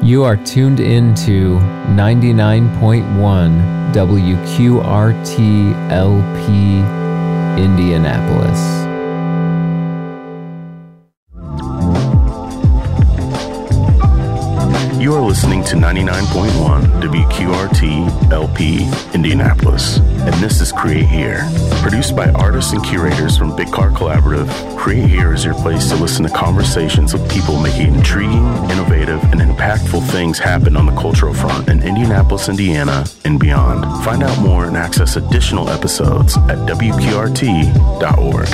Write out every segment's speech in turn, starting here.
You are tuned into 99.1 WQRT LP Indianapolis. You are listening to 99.1 WQRT LP Indianapolis, and this is Create Here. Produced by artists and curators from Big Car Collaborative, Create Here is your place to listen to conversations with people making intriguing, innovative, and impactful things happen on the cultural front in Indianapolis, Indiana, and beyond. Find out more and access additional episodes at WQRT.org.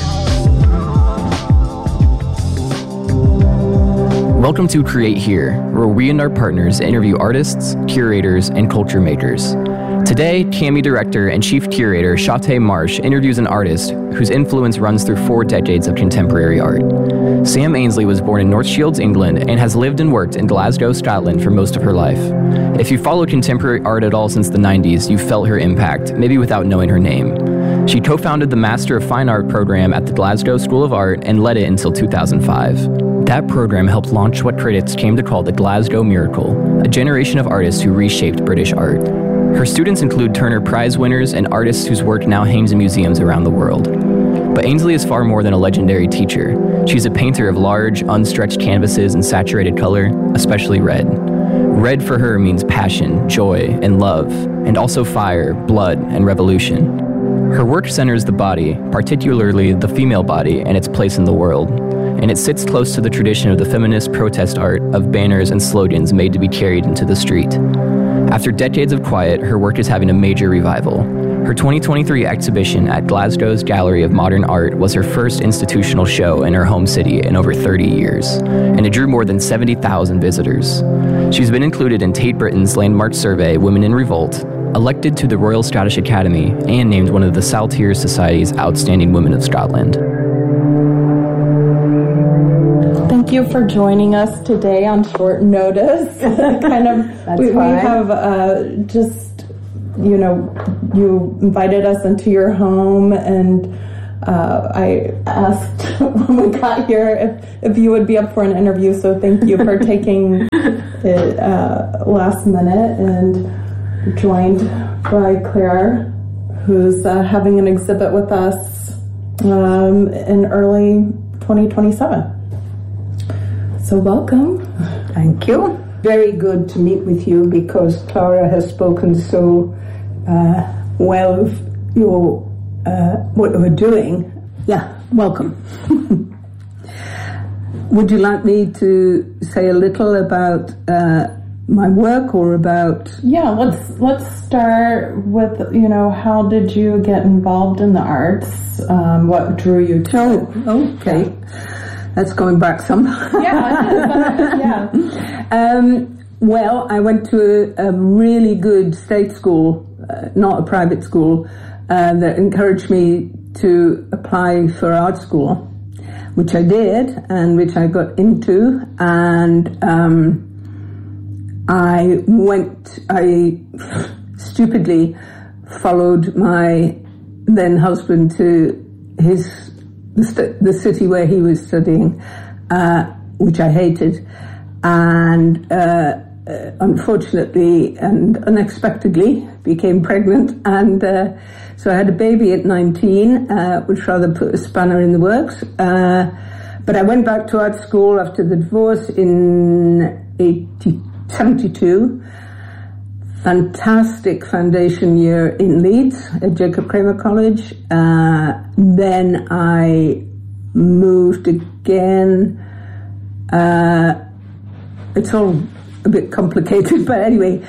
Welcome to Create Here, where we and our partners interview artists, curators, and culture makers. Today, CAMI Director and Chief Curator Shate Marsh interviews an artist whose influence runs through 4 decades of contemporary art. Sam Ainsley was born in North Shields, England, and has lived and worked in Glasgow, Scotland for most of her life. If you followed contemporary art at all since the 90s, you felt her impact, maybe without knowing her name. She co-founded the Master of Fine Art program at the Glasgow School of Art and led it until 2005. That program helped launch what critics came to call the Glasgow Miracle, a generation of artists who reshaped British art. Her students include Turner Prize winners and artists whose work now hangs in museums around the world. But Ainsley is far more than a legendary teacher. She's a painter of large, unstretched canvases in saturated color, especially red. Red for her means passion, joy, and love, and also fire, blood, and revolution. Her work centers the body, particularly the female body, and its place in the world. And it sits close to the tradition of the feminist protest art of banners and slogans made to be carried into the street. After decades of quiet, her work is having a major revival. Her 2023 exhibition at Glasgow's Gallery of Modern Art was her first institutional show in her home city in over 30 years, and it drew more than 70,000 visitors. She's been included in Tate Britain's landmark survey, Women in Revolt, elected to the Royal Scottish Academy, and named one of the Saltire Society's Outstanding Women of Scotland. Thank you for joining us today on short notice. We have you invited us into your home, and I asked when we got here if you would be up for an interview, so thank you for taking it last minute, and joined by Claire, who's having an exhibit with us in early 2027. So welcome. Thank you. Very good to meet with you, because Clara has spoken so well of your what we're doing. Yeah, welcome. Would you like me to say a little about my work, or about? Yeah, let's start with how did you get involved in the arts? What drew you to it? Oh, okay. Yeah. That's going back some. Yeah. Well, I went to a really good state school, not a private school, that encouraged me to apply for art school, which I did, and which I got into, and I stupidly followed my then husband to the city where he was studying, which I hated, and unfortunately and unexpectedly became pregnant, and so I had a baby at 19, which rather put a spanner in the works, but I went back to art school after the divorce in 72. Fantastic foundation year in Leeds at Jacob Kramer College. Then I moved again. It's all a bit complicated, but anyway,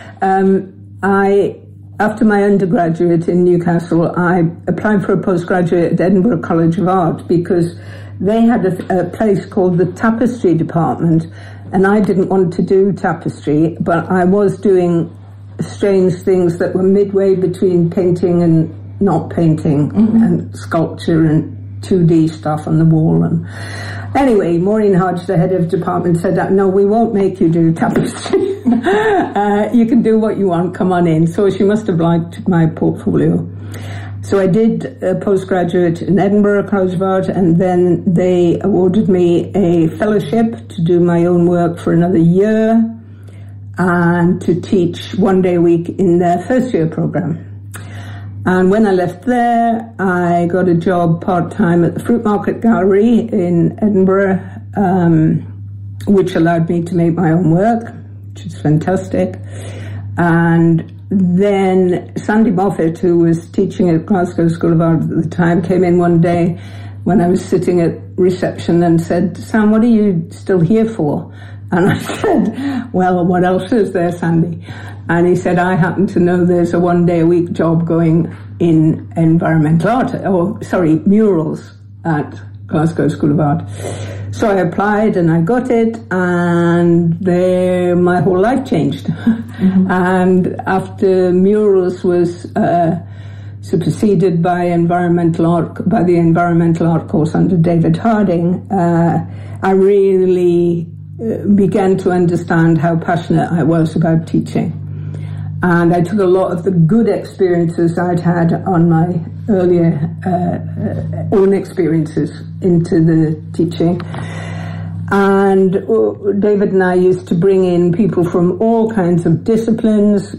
after my undergraduate in Newcastle, I applied for a postgraduate at Edinburgh College of Art, because they had a place called the Tapestry Department, and I didn't want to do tapestry, but I was doing strange things that were midway between painting and not painting, and sculpture and 2D stuff on the wall. And anyway, Maureen Hodge, the head of department, said that, no, we won't make you do tapestry. You can do what you want, come on in. So she must have liked my portfolio. So I did a postgraduate in Edinburgh College of Art, and then they awarded me a fellowship to do my own work for another year. and to teach 1 day a week in their first year program. And when I left there, I got a job part-time at the Fruit Market Gallery in Edinburgh, which allowed me to make my own work, which is fantastic. And then Sandy Moffat, who was teaching at Glasgow School of Art at the time, came in one day when I was sitting at reception and said, "Sam, what are you still here for?" And I said, "Well, what else is there, Sandy?" And he said, "I happen to know there's a 1 day a week job going in environmental art, murals at Glasgow School of Art." So I applied and I got it, and there my whole life changed. Mm-hmm. And after murals was superseded by the environmental art course under David Harding, I really began to understand how passionate I was about teaching. And I took a lot of the good experiences I'd had on my earlier own experiences into the teaching. And David and I used to bring in people from all kinds of disciplines,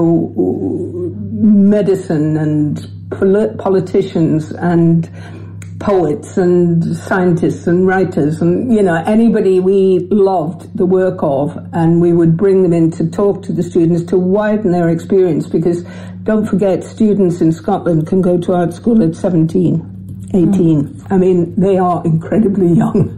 medicine and politicians and poets and scientists and writers and, anybody we loved the work of, and we would bring them in to talk to the students to widen their experience, because don't forget, students in Scotland can go to art school at 17, 18. I mean, they are incredibly young,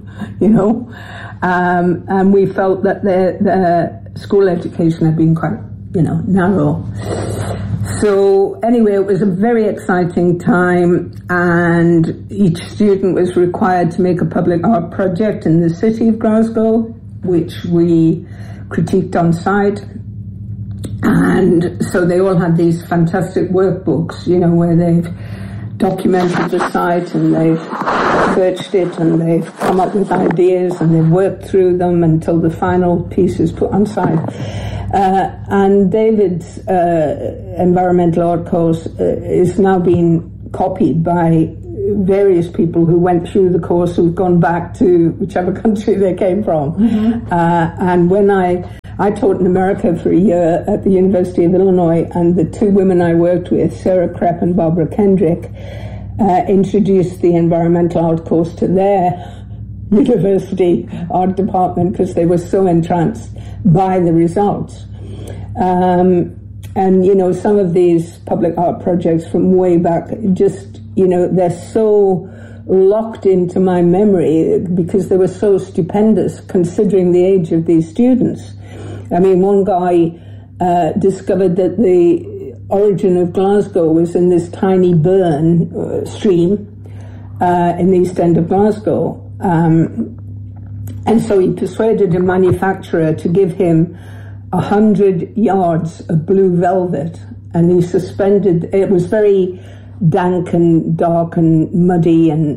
and we felt that their school education had been quite, narrow. So anyway, it was a very exciting time, and each student was required to make a public art project in the city of Glasgow, which we critiqued on site. And so they all had these fantastic workbooks, where they've documented the site and they've searched it and they've come up with ideas and they've worked through them until the final piece is put on site. And David's environmental art course is now being copied by various people who went through the course, who've gone back to whichever country they came from. Mm-hmm. And when I taught in America for a year at the University of Illinois, and the two women I worked with, Sarah Krepp and Barbara Kendrick, introduced the environmental art course to their university art department because they were so entranced by the results. And, some of these public art projects from way back, just, they're so locked into my memory because they were so stupendous considering the age of these students. I mean, one guy discovered that the origin of Glasgow was in this tiny burn stream in the east end of Glasgow. And so he persuaded a manufacturer to give him 100 yards of blue velvet, and he suspended, it was very dank and dark and muddy and,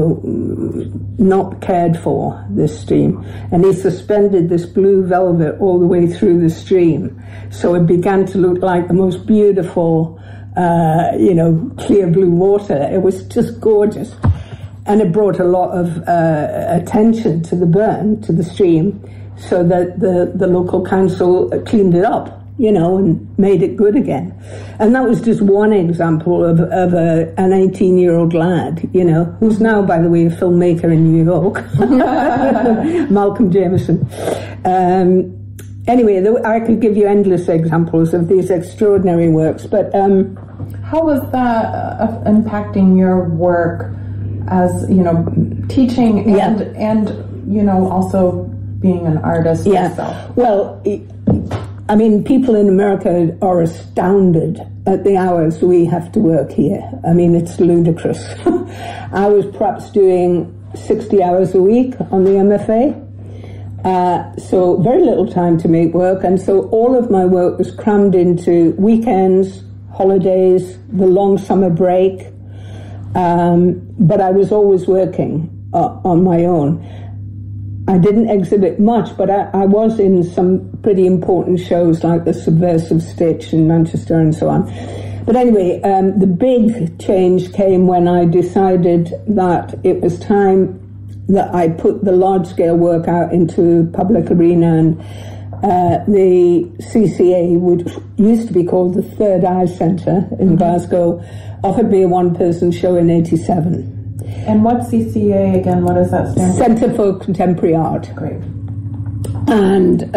not cared for, this stream. And he suspended this blue velvet all the way through the stream. So it began to look like the most beautiful, clear blue water. It was just gorgeous. And it brought a lot of attention to the burn, to the stream, so that the local council cleaned it up, and made it good again. And that was just one example of an 18-year-old lad, who's now, by the way, a filmmaker in New York, Malcolm Jameson. Anyway, I could give you endless examples of these extraordinary works, but... how was that impacting your work as, teaching and also being an artist yourself? Well, I mean, people in America are astounded at the hours we have to work here. I mean, it's ludicrous. I was perhaps doing 60 hours a week on the MFA, so very little time to make work, and so all of my work was crammed into weekends, holidays, the long summer break, but I was always working on my own. I didn't exhibit much, but I was in some pretty important shows like the Subversive Stitch in Manchester and so on. But anyway, the big change came when I decided that it was time that I put the large-scale work out into public arena, and the CCA, which used to be called the Third Eye Centre in Glasgow, offered me a one-person show in 87. And what's CCA again? What does that stand for? Centre for Contemporary Art. Great. And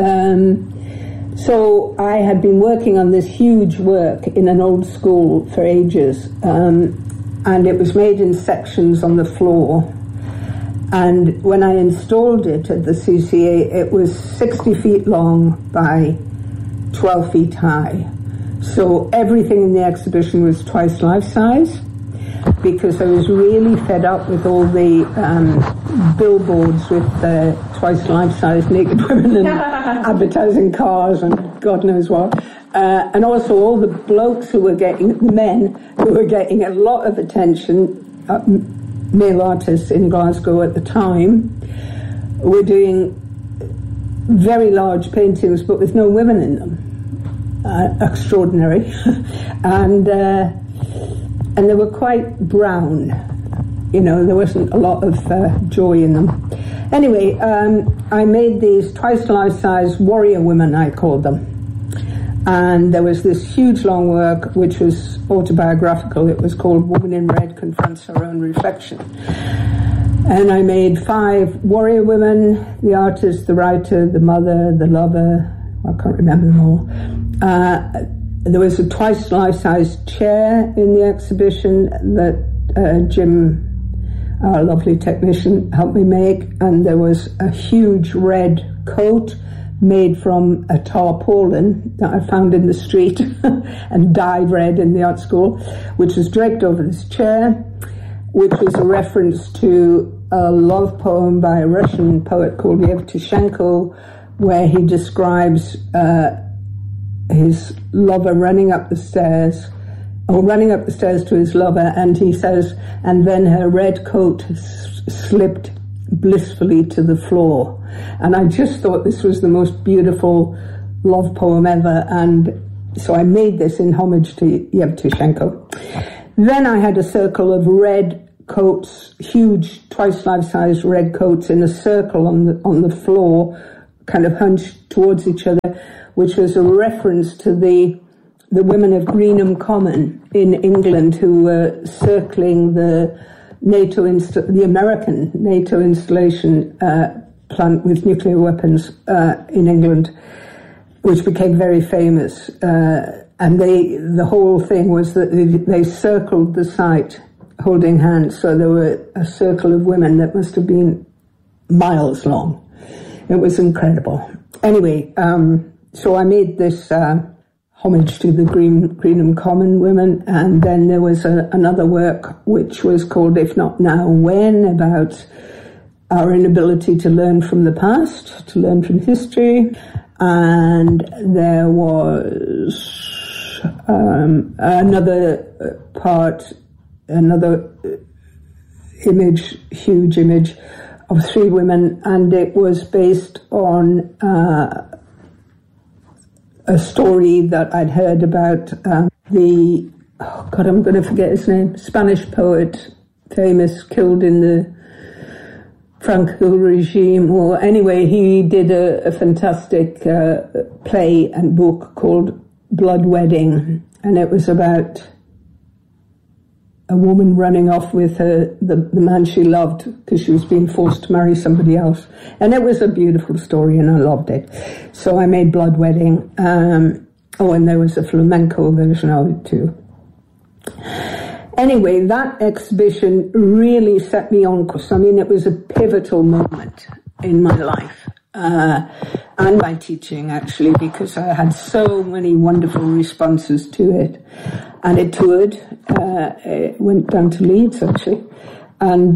so I had been working on this huge work in an old school for ages, and it was made in sections on the floor. And when I installed it at the CCA, it was 60 feet long by 12 feet high. So everything in the exhibition was twice life size, because I was really fed up with all the billboards with twice life size naked women and advertising cars and God knows what. And also all the blokes the men who were getting a lot of attention, male artists in Glasgow at the time, were doing very large paintings but with no women in them. Extraordinary. And they were quite brown. There wasn't a lot of joy in them. Anyway, I made these twice life-size warrior women, I called them. And there was this huge long work which was autobiographical. It was called Woman in Red Confronts Her Own Reflection. And I made 5 warrior women, the artist, the writer, the mother, the lover. I can't remember them all. There was a twice life-size chair in the exhibition that Jim, our lovely technician, helped me make. And there was a huge red coat made from a tarpaulin that I found in the street and dyed red in the art school, which was draped over this chair, which was a reference to a love poem by a Russian poet called Yevtushenko, where he describes his lover running up the stairs to his lover, and he says, and then her red coat slipped blissfully to the floor. And I just thought this was the most beautiful love poem ever, and so I made this in homage to Yevtushenko. Then I had a circle of red coats, huge twice life-size red coats in a circle on the floor, kind of hunched towards each other, which was a reference to the women of Greenham Common in England who were circling the American NATO installation plant with nuclear weapons in England, which became very famous. And the whole thing was that they circled the site holding hands, so there were a circle of women that must have been miles long. It was incredible. Anyway, so I made this homage to the Greenham Common women, and then there was another work which was called If Not Now, When, about our inability to learn from the past, to learn from history. And there was another image, huge image of 3 women, and it was based on a story that I'd heard about I'm going to forget his name, Spanish poet, famous, killed in the Franco regime, or anyway, he did a fantastic play and book called Blood Wedding, and it was about a woman running off with the man she loved because she was being forced to marry somebody else. And it was a beautiful story and I loved it. So I made Blood Wedding. And there was a flamenco version of it too. Anyway, that exhibition really set me on course. I mean, it was a pivotal moment in my life. And my teaching, actually, because I had so many wonderful responses to it. And it toured, it went down to Leeds, actually. And,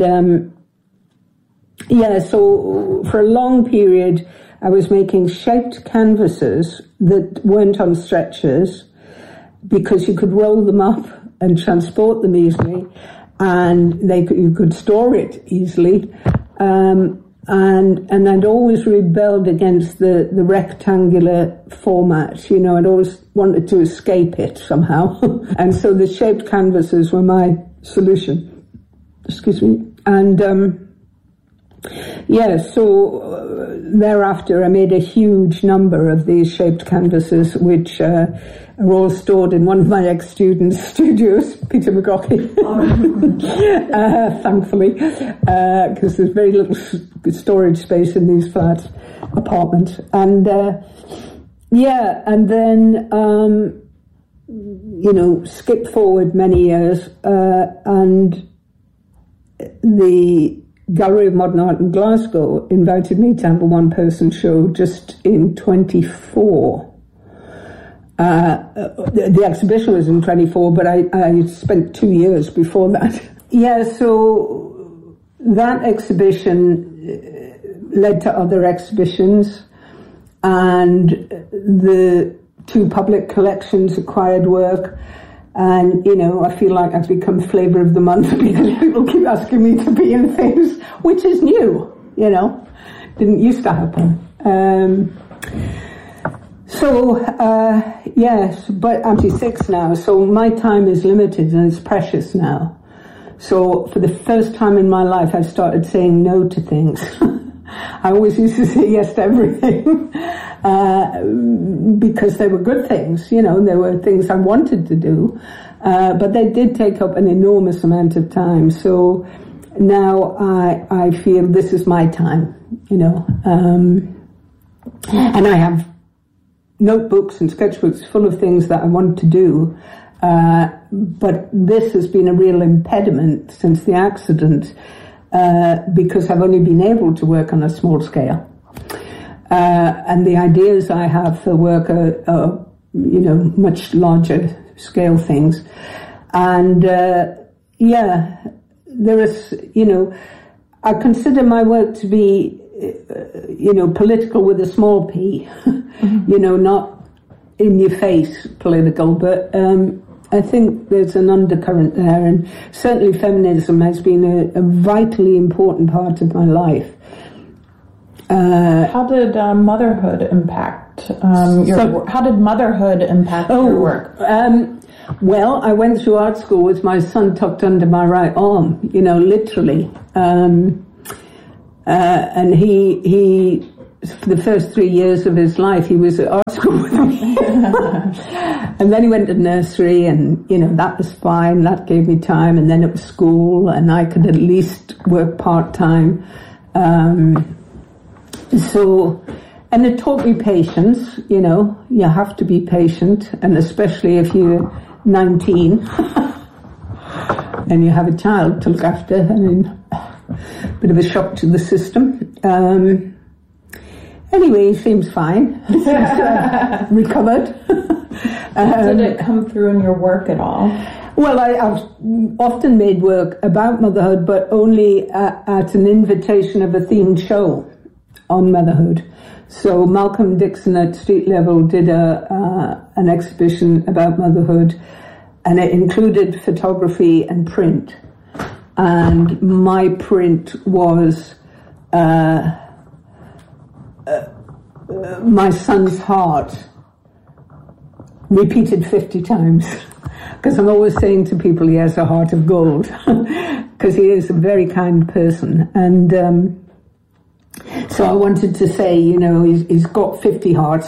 so for a long period, I was making shaped canvases that weren't on stretchers, because you could roll them up and transport them easily, and you could store it easily. And I'd always rebelled against the rectangular format, I'd always wanted to escape it somehow. And so the shaped canvases were my solution. Excuse me. And Yeah, so thereafter I made a huge number of these shaped canvases, which are all stored in one of my ex-students' studios, Peter McGaughey, thankfully, because there's very little storage space in these flats, apartments. And and then, skip forward many years, and the Gallery of Modern Art in Glasgow invited me to have a one-person show just in 24. The exhibition was in 24, but I spent 2 years before that. Yeah, so that exhibition led to other exhibitions, and the 2 public collections acquired work. And, I feel like I've become flavour of the month because people keep asking me to be in things, which is new, didn't used to happen. Yes, but I'm 56 now, so my time is limited and it's precious now. So for the first time in my life, I've started saying no to things. I always used to say yes to everything because they were good things, they were things I wanted to do, but they did take up an enormous amount of time. So now I feel this is my time, and I have notebooks and sketchbooks full of things that I want to do, but this has been a real impediment since the accident, because I've only been able to work on a small scale. And the ideas I have for work are much larger scale things. And, there is, I consider my work to be, political with a small p, not in your face political, but, I think there's an undercurrent there, and certainly feminism has been a vitally important part of my life. How did motherhood impact your work? How did motherhood impact your work? Well, I went through art school with my son tucked under my right arm, literally. And he, for the first 3 years of his life, he was at art school with me. And then he went to nursery, and, that was fine. That gave me time. And then it was school, and I could at least work part-time. And it taught me patience, you have to be patient, and especially if you're 19 and you have a child to look after, bit of a shock to the system. Anyway, he seems fine. Recovered. Did it come through in your work at all? Well, I've often made work about motherhood, but only at an invitation of a themed show on motherhood. So Malcolm Dixon at Street Level did an exhibition about motherhood, and it included photography and print. And my print was my son's heart repeated 50 times, because I'm always saying to people he has a heart of gold, because he is a very kind person. And so I wanted to say, he's got 50 hearts.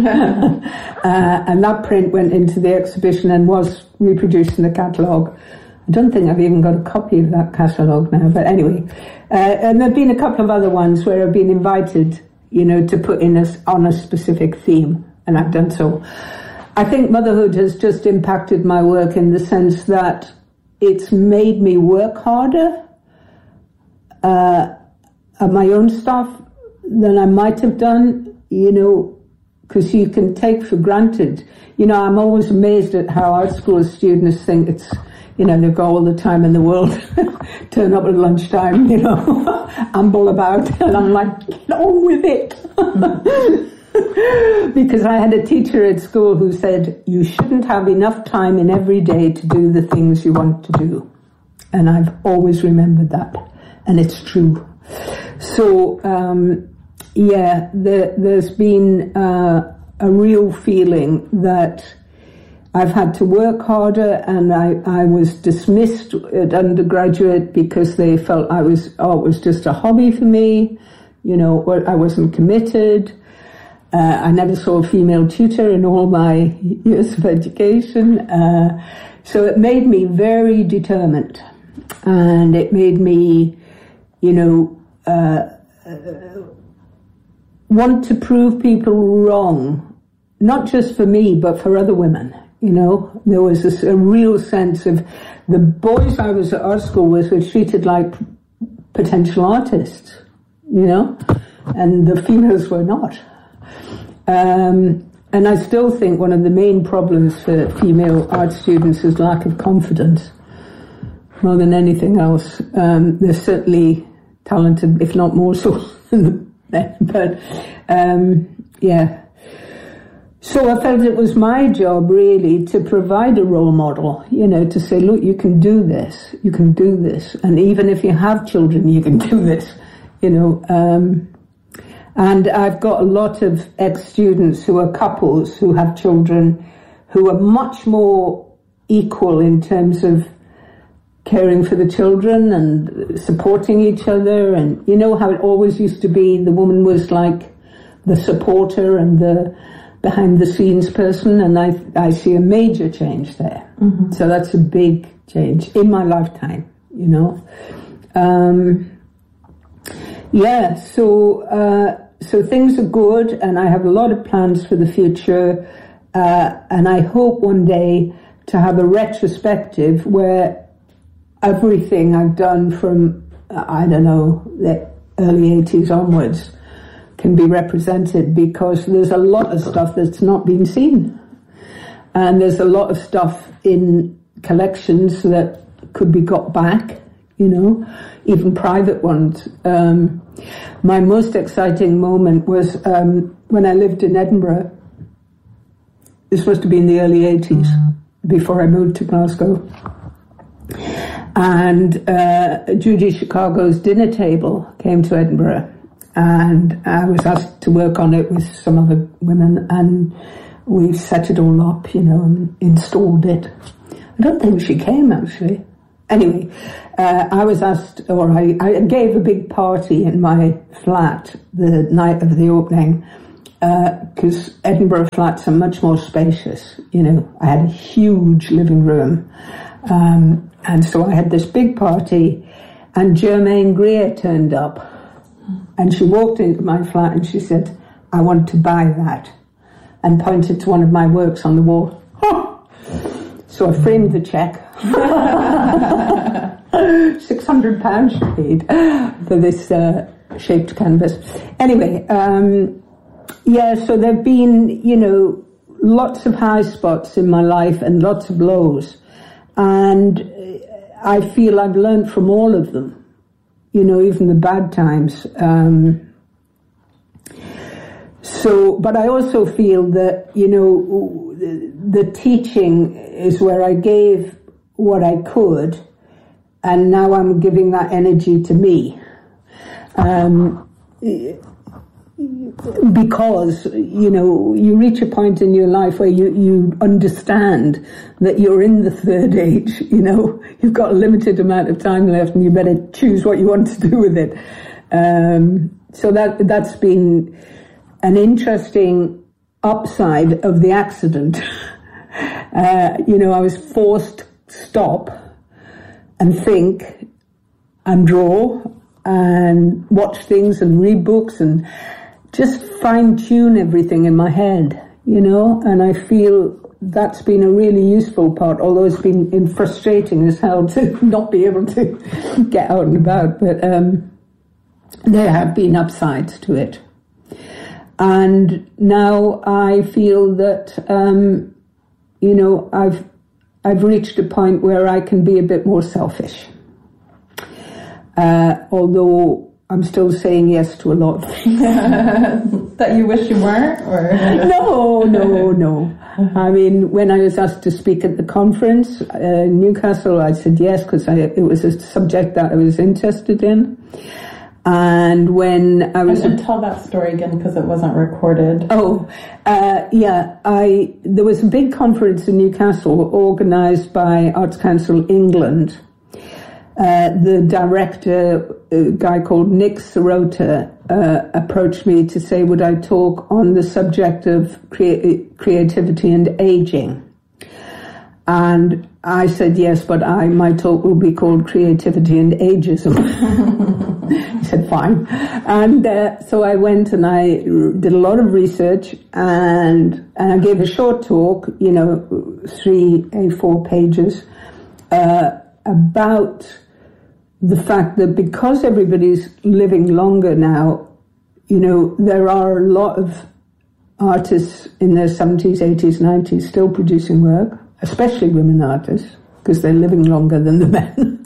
And that print went into the exhibition and was reproduced in the catalogue. I don't think I've even got a copy of that catalogue now, but anyway. And there have been a couple of other ones where I've been invited, to put in on a specific theme, and I've done so. I think motherhood has just impacted my work in the sense that it's made me work harder at my own stuff than I might have done, because you can take for granted. I'm always amazed at how art school students think it's, they've got all the time in the world, turn up at lunchtime, amble about, and I'm like, get on with it. Because I had a teacher at school who said, you shouldn't have enough time in every day to do the things you want to do. And I've always remembered that, and it's true. So, there's been a real feeling that I've had to work harder, and I was dismissed at undergraduate because they felt it was just a hobby for me, I wasn't committed. I never saw a female tutor in all my years of education. So it made me very determined, and it made me, want to prove people wrong, not just for me, but for other women. There was a real sense of the boys I was at art school with were treated like potential artists, and the females were not. And I still think one of the main problems for female art students is lack of confidence, more than anything else. They're certainly talented, if not more so than the men, but yeah. So I felt it was my job, really, to provide a role model, to say, look, you can do this, and even if you have children, you can do this, And I've got a lot of ex-students who are couples who have children who are much more equal in terms of caring for the children and supporting each other. And you know how it always used to be, the woman was like the supporter and the behind-the-scenes person, and I see a major change there. Mm-hmm. So that's a big change in my lifetime, So things are good, and I have a lot of plans for the future, and I hope one day to have a retrospective where everything I've done from, the early 80s onwards can be represented, because there's a lot of stuff that's not been seen. And there's a lot of stuff in collections that could be got back, even private ones. My most exciting moment was when I lived in Edinburgh. This must have been the early 80s, before I moved to Glasgow. And Judy Chicago's Dinner Table came to Edinburgh, and I was asked to work on it with some other women, and we set it all up, and installed it. I don't think she came, actually. Anyway, I was asked, or I gave a big party in my flat the night of the opening, because Edinburgh flats are much more spacious. I had a huge living room, and so I had this big party, and Germaine Greer turned up, and she walked into my flat and she said, "I want to buy that," and pointed to one of my works on the wall. So I framed the cheque. £600 she paid for this shaped canvas. Anyway, so there have been, lots of high spots in my life and lots of lows. And I feel I've learned from all of them, even the bad times. But I also feel that, the teaching is where I gave what I could, and now I'm giving that energy to me. Because, you reach a point in your life where you understand that you're in the third age, you've got a limited amount of time left and you better choose what you want to do with it. So that's been an interesting upside of the accident. I was forced to stop and think and draw and watch things and read books and just fine-tune everything in my head, and I feel that's been a really useful part, although it's been frustrating as hell to not be able to get out and about, but there have been upsides to it. And now I feel that, I've reached a point where I can be a bit more selfish. Although I'm still saying yes to a lot of things. That you wish you weren't? Or? No. I mean, when I was asked to speak at the conference in Newcastle, I said yes, because it was a subject that I was interested in. And when I was... And tell that story again, because it wasn't recorded. There was a big conference in Newcastle organised by Arts Council England. The director, a guy called Nick Sirota, approached me to say, would I talk on the subject of creativity and ageing? And I said yes, but my talk will be called Creativity and Ageism. He said fine. And so I went and I did a lot of research, and I gave a short talk, 3 A4 pages, about the fact that because everybody's living longer now, there are a lot of artists in their 70s, 80s, 90s still producing work, especially women artists, because they're living longer than the men.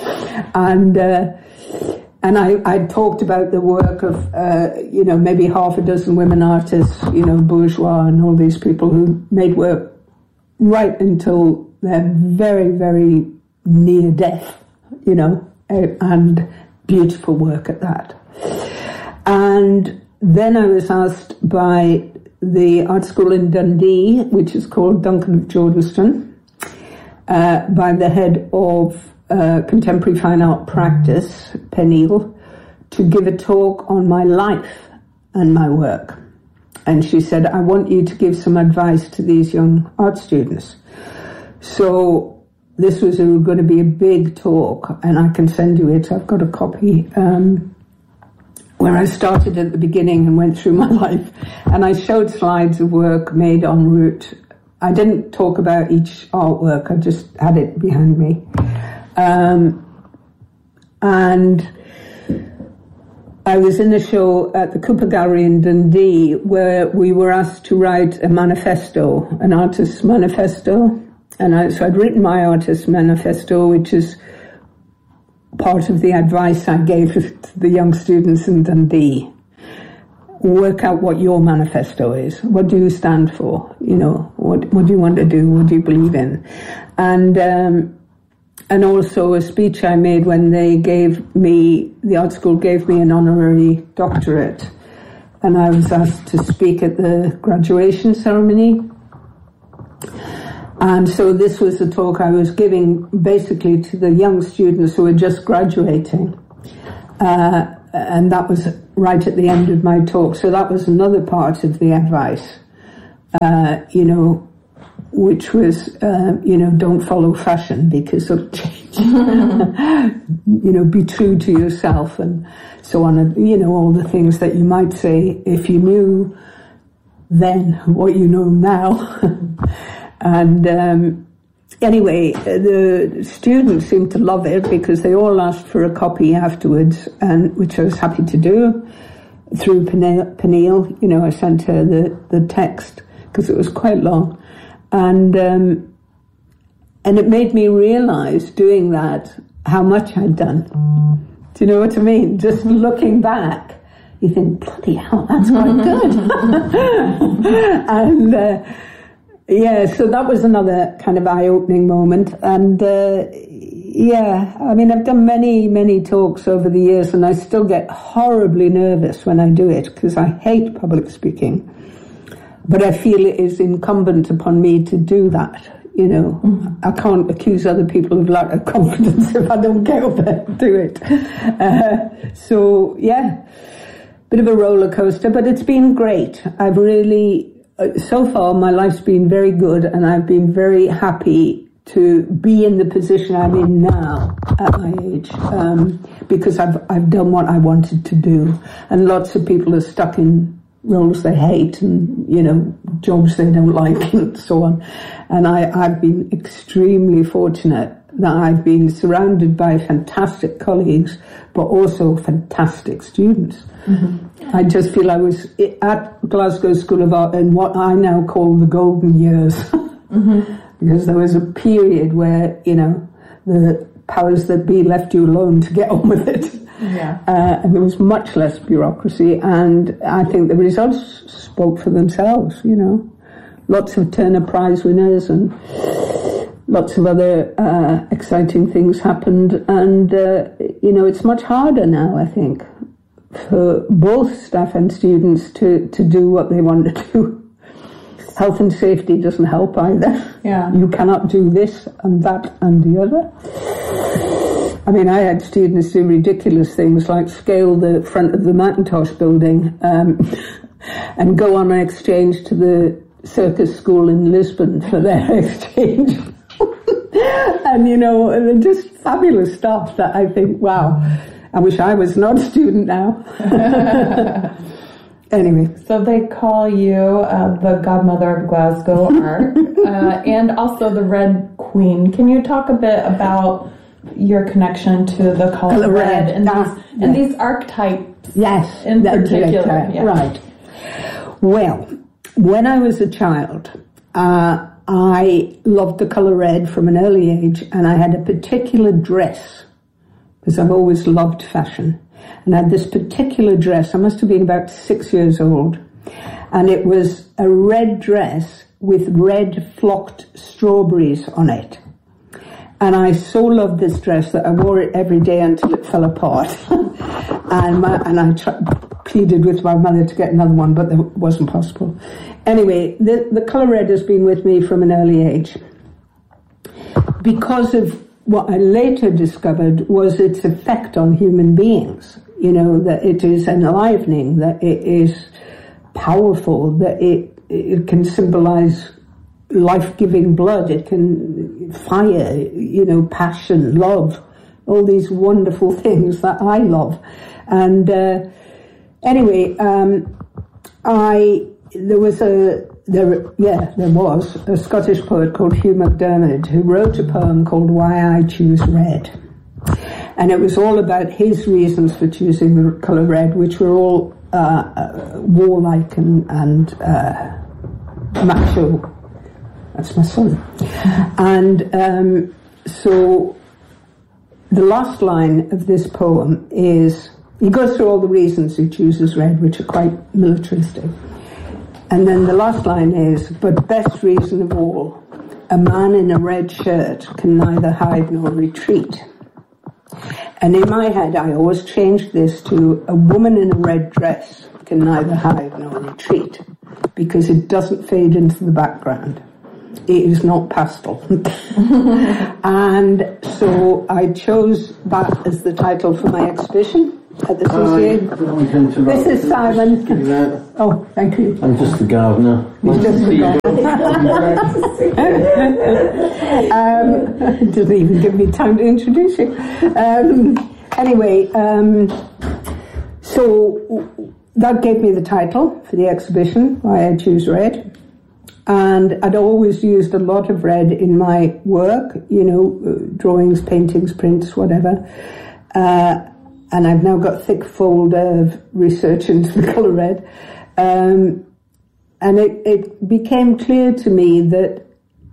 And I talked about the work of, maybe half a dozen women artists, Bourgeois and all these people who made work right until they're very, very near death, and beautiful work at that. And then I was asked by the art school in Dundee, which is called Duncan of Jordanston, by the head of contemporary fine art practice, Peniel, to give a talk on my life and my work. And she said, I want you to give some advice to these young art students. So this was going to be a big talk, and I can send you it. I've got a copy where I started at the beginning and went through my life. And I showed slides of work made en route. I didn't talk about each artwork. I just had it behind me. And I was in a show at the Cooper Gallery in Dundee where we were asked to write a manifesto, an artist's manifesto. And so I'd written my artist's manifesto, which is part of the advice I gave to the young students in Dundee. Work out what your manifesto is. What do you stand for? What do you want to do? What do you believe in? And also a speech I made when they the art school gave me an honorary doctorate. And I was asked to speak at the graduation ceremony. And so this was a talk I was giving basically to the young students who were just graduating. And that was right at the end of my talk. So that was another part of the advice, which was, don't follow fashion because it'll change. Be true to yourself and so on. And, all the things that you might say if you knew then what you know now. And anyway, the students seemed to love it because they all asked for a copy afterwards, and which I was happy to do through Peniel. I sent her the text because it was quite long, and it made me realise doing that how much I'd done. Do you know what I mean? Just looking back, you think, bloody hell, that's quite good. And so that was another kind of eye-opening moment. And I've done many, many talks over the years, and I still get horribly nervous when I do it because I hate public speaking. But I feel it is incumbent upon me to do that. I can't accuse other people of lack of confidence if I don't get up there and do it. Bit of a roller coaster, but it's been great. I've really, so far my life's been very good, and I've been very happy to be in the position I'm in now at my age, because I've done what I wanted to do. And lots of people are stuck in roles they hate and, jobs they don't like and so on. And I've been extremely fortunate that I've been surrounded by fantastic colleagues, but also fantastic students. Mm-hmm. I just feel I was at Glasgow School of Art in what I now call the golden years. Mm-hmm. Because there was a period where, the powers that be left you alone to get on with it. Yeah. And there was much less bureaucracy, and I think the results spoke for themselves, Lots of Turner Prize winners, and lots of other exciting things happened, and it's much harder now, I think, for both staff and students to do what they want to do. Health and safety doesn't help either. Yeah. You cannot do this and that and the other. I mean, I had students do ridiculous things like scale the front of the Macintosh building and go on an exchange to the circus school in Lisbon for their exchange. And, just fabulous stuff that I think, wow, I wish I was not a student now. Anyway. So they call you the godmother of Glasgow art and also the Red Queen. Can you talk a bit about your connection to the color red and these archetypes? Yes, in particular. Yeah. Right. Well, when I was a child, I loved the colour red from an early age, and I had a particular dress, because I've always loved fashion. And I had this particular dress, I must have been about 6 years old, and it was a red dress with red flocked strawberries on it. And I so loved this dress that I wore it every day until it fell apart. and I pleaded with my mother to get another one, but that wasn't possible. Anyway, the colour red has been with me from an early age. Because of what I later discovered was its effect on human beings. That it is enlivening, that it is powerful, that it can symbolize life-giving blood, it can fire, passion, love, all these wonderful things that I love. And anyway, there was a Scottish poet called Hugh MacDiarmid who wrote a poem called Why I Choose Red. And it was all about his reasons for choosing the colour red, which were all warlike and macho. That's my son. And so the last line of this poem is, he goes through all the reasons he chooses red, which are quite militaristic. And then the last line is, but best reason of all, a man in a red shirt can neither hide nor retreat. And in my head, I always changed this to, a woman in a red dress can neither hide nor retreat, because it doesn't fade into the background. It is not pastel. And so I chose that as the title for my exhibition at the CCA. This is Simon. Oh, thank you. I'm just the gardener. He's just the gardener. Doesn't even give me time to introduce you. Anyway, so that gave me the title for the exhibition, Why I Choose Red. And I'd always used a lot of red in my work, drawings, paintings, prints, whatever. And I've now got a thick folder of research into the colour red. And it became clear to me that,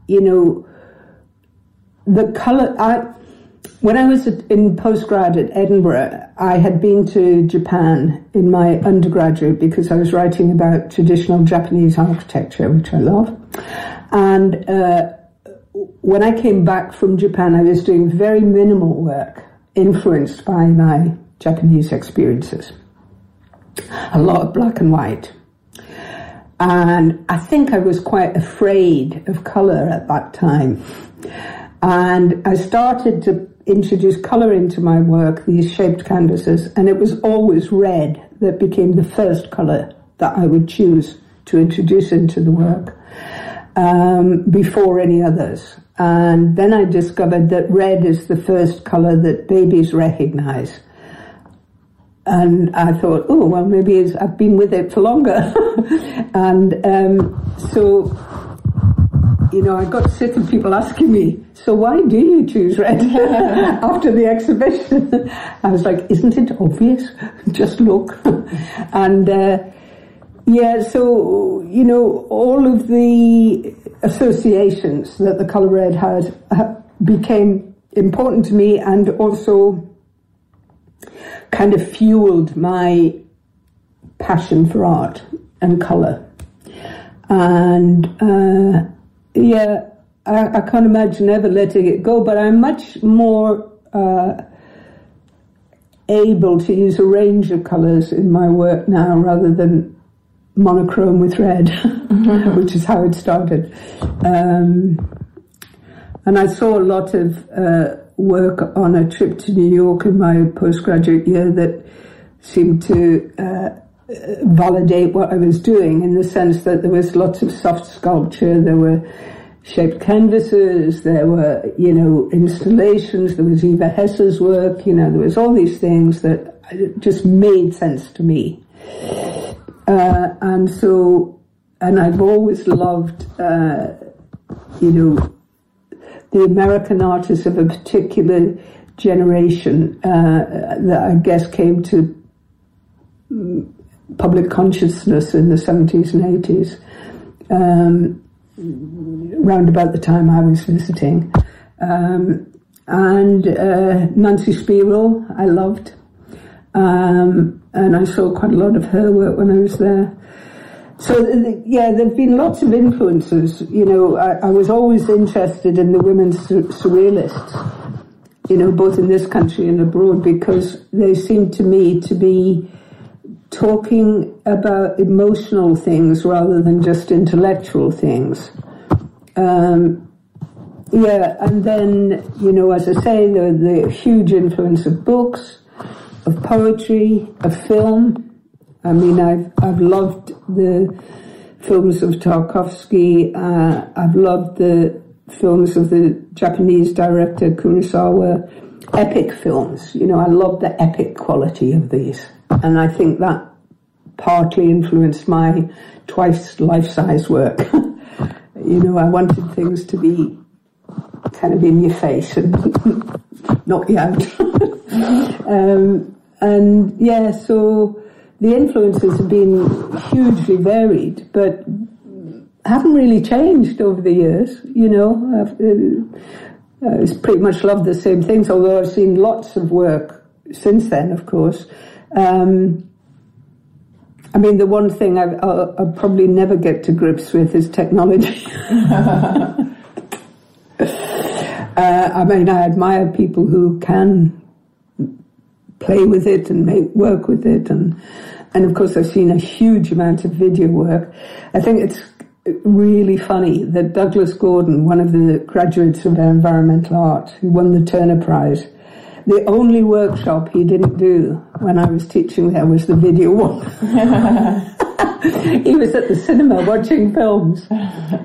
the colour... When I was in postgrad at Edinburgh, I had been to Japan in my undergraduate because I was writing about traditional Japanese architecture, which I love. And when I came back from Japan, I was doing very minimal work, influenced by my Japanese experiences. A lot of black and white. And I think I was quite afraid of colour at that time. And I started to introduce colour into my work, these shaped canvases, and it was always red that became the first colour that I would choose to introduce into the work before any others. And then I discovered that red is the first colour that babies recognise. And I thought, oh, well, maybe I've been with it for longer. And so... I got sick of people asking me, so why do you choose red after the exhibition? I was like, isn't it obvious? Just look. And, so, all of the associations that the colour red had became important to me and also kind of fueled my passion for art and colour. And... I can't imagine ever letting it go, but I'm much more able to use a range of colours in my work now rather than monochrome with red, which is how it started. And I saw a lot of work on a trip to New York in my postgraduate year that seemed to validate what I was doing, in the sense that there was lots of soft sculpture, there were shaped canvases, there were, installations, there was Eva Hesse's work, there was all these things that just made sense to me. And I've always loved, the American artists of a particular generation that I guess came to public consciousness in the 70s and 80s, round about the time I was visiting. And Nancy Spiro, I loved. And I saw quite a lot of her work when I was there. So, there have been lots of influences. I was always interested in the women's surrealists, both in this country and abroad, because they seemed to me to be talking about emotional things rather than just intellectual things. And then, as I say, the huge influence of books, of poetry, of film. I mean, I've loved the films of Tarkovsky. I've loved the films of the Japanese director Kurosawa. Epic films. I love the epic quality of these. And I think that partly influenced my twice life-size work. I wanted things to be kind of in your face and knock you out. So the influences have been hugely varied, but haven't really changed over the years. I've pretty much loved the same things, although I've seen lots of work since then, of course. The one thing I'll probably never get to grips with is technology. I admire people who can play with it and work with it, and of course I've seen a huge amount of video work. I think it's really funny that Douglas Gordon, one of the graduates of environmental art who won the Turner Prize, the only workshop he didn't do when I was teaching there was the video one. He was at the cinema watching films.